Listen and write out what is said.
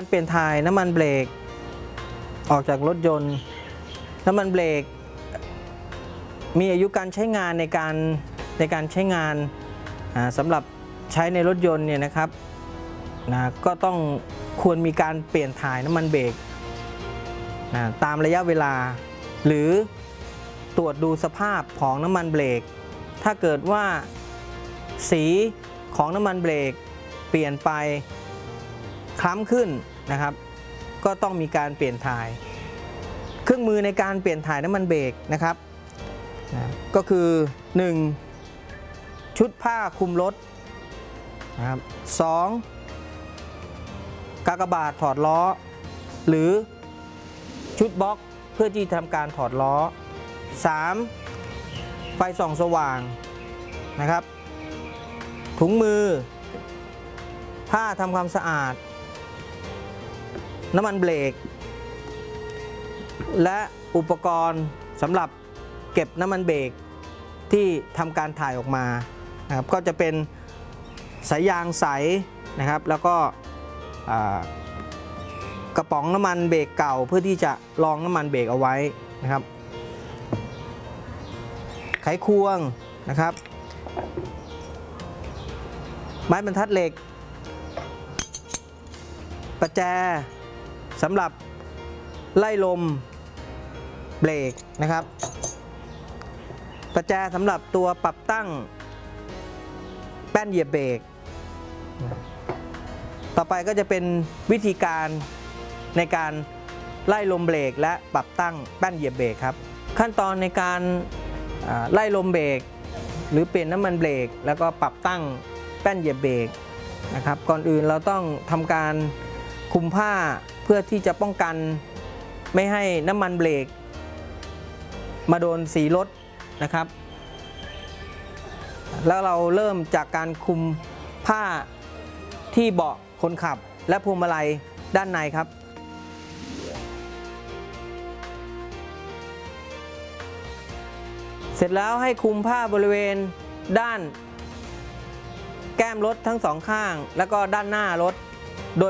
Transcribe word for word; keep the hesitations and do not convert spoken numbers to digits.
การเปลี่ยนถ่ายน้ำมันเบรกออกจากรถยนต์น้ำมันเบรกมีอายุการใช้งานในการในการใช้งานสำหรับใช้ในรถยนต์เนี่ยนะครับนะก็ต้องควรมีการเปลี่ยนถ่ายน้ำมันเบรกนะตามระยะเวลาหรือตรวจดูสภาพของน้ำมันเบรกถ้าเกิดว่าสีของน้ำมันเบรกเปลี่ยนไปคล้ำขึ้นนะครับก็ต้องมีการเปลี่ยนถ่ายเครื่องมือในการเปลี่ยนถ่ายน้ำมันเบรกนะครับนะก็คือหนึ่งชุดผ้าคลุมรถนะครับสองกากบาทถอดล้อหรือชุดบล็อกเพื่อที่ทำการถอดล้อสามไฟส่องสว่างนะครับถุงมือผ้าทำความสะอาดน้ำมันเบรกและอุปกรณ์สำหรับเก็บน้ำมันเบรกที่ทำการถ่ายออกมานะครับก็จะเป็นสายยางใสนะครับแล้วก็กระป๋องน้ำมันเบรกเก่าเพื่อที่จะรองน้ำมันเบรกเอาไว้นะครับไขควงนะครับไม้บรรทัดเหล็กประแจสำหรับไล่ลมเบรกนะครับประแจสำหรับตัวปรับตั้งแป้นเหยียบเบรกต่อไปก็จะเป็นวิธีการในการไล่ลมเบรกและปรับตั้งแป้นเหยียบเบรกครับขั้นตอนในการไล่ลมเบรกหรือเปลี่ยนน้ำมันเบรกแล้วก็ปรับตั้งแป้นเหยียบเบรกนะครับก่อนอื่นเราต้องทำการคลุมผ้าเพื่อที่จะป้องกันไม่ให้น้ำมันเบรกมาโดนสีรถนะครับแล้วเราเริ่มจากการคลุมผ้าที่เบาะคนขับและพวงมาลัยด้านในครับเสร็จแล้วให้คลุมผ้าบริเวณด้านแก้มรถทั้งสองข้างแล้วก็ด้านหน้ารถ